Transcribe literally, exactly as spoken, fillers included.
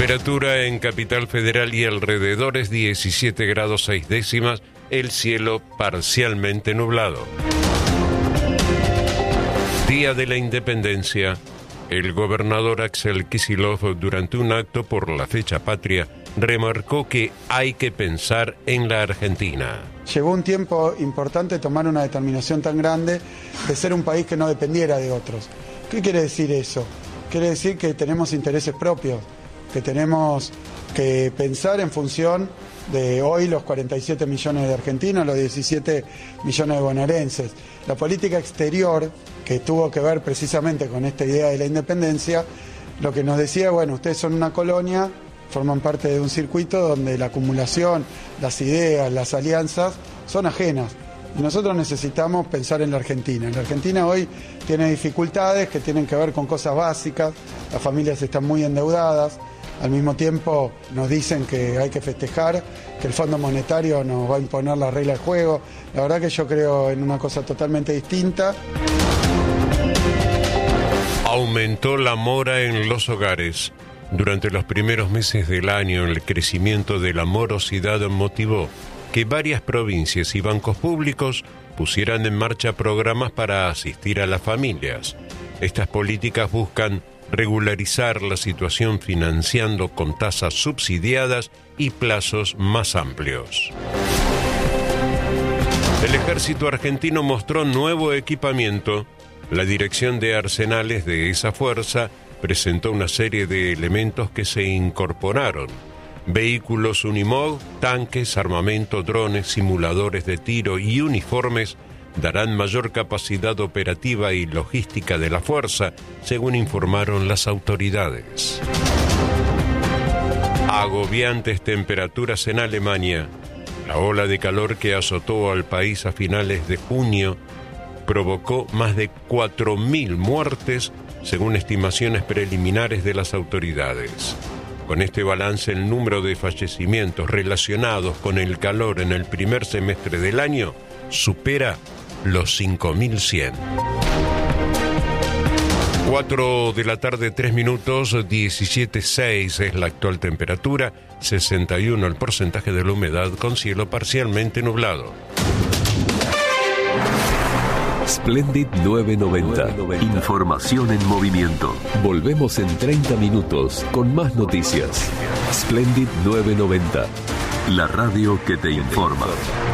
Temperatura en Capital Federal y alrededores diecisiete grados seis décimas, el cielo parcialmente nublado. Día de la Independencia. El gobernador Axel Kicillof, durante un acto por la fecha patria, remarcó que hay que pensar en la Argentina. Llegó un tiempo importante tomar una determinación tan grande de ser un país que no dependiera de otros. ¿Qué quiere decir eso? Quiere decir que tenemos intereses propios, que tenemos que pensar en función de hoy los cuarenta y siete millones de argentinos, los diecisiete millones de bonaerenses. La política exterior, que tuvo que ver precisamente con esta idea de la independencia, lo que nos decía, bueno, ustedes son una colonia, forman parte de un circuito donde la acumulación, las ideas, las alianzas son ajenas. Y nosotros necesitamos pensar en la Argentina. La Argentina hoy tiene dificultades que tienen que ver con cosas básicas, las familias están muy endeudadas, al mismo tiempo nos dicen que hay que festejar, que el Fondo Monetario nos va a imponer la regla del juego. La verdad que yo creo en una cosa totalmente distinta. Aumentó la mora en los hogares. Durante los primeros meses del año, el crecimiento de la morosidad motivó que varias provincias y bancos públicos pusieran en marcha programas para asistir a las familias. Estas políticas buscan regularizar la situación financiando con tasas subsidiadas y plazos más amplios. El ejército argentino mostró nuevo equipamiento. La dirección de arsenales de esa fuerza presentó una serie de elementos que se incorporaron: vehículos Unimog, tanques, armamento, drones, simuladores de tiro y uniformes darán mayor capacidad operativa y logística de la fuerza, según informaron las autoridades. Agobiantes temperaturas en Alemania. La ola de calor que azotó al país a finales de junio provocó más de cuatro mil muertes, según estimaciones preliminares de las autoridades. Con este balance, el número de fallecimientos relacionados con el calor en el primer semestre del año supera los cinco mil cien. cuatro de la tarde, tres minutos, diecisiete punto seis es la actual temperatura, sesenta y uno el porcentaje de la humedad, con cielo parcialmente nublado. Splendid novecientos noventa. Información en movimiento. Volvemos en treinta minutos con más noticias. Splendid novecientos noventa. La radio que te informa.